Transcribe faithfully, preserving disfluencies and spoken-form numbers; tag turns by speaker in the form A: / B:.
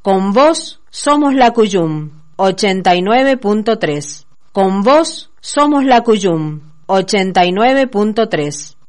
A: Con vos somos la Cuyum, ochenta y nueve punto tres. Con vos somos la Cuyum, ochenta y nueve punto tres.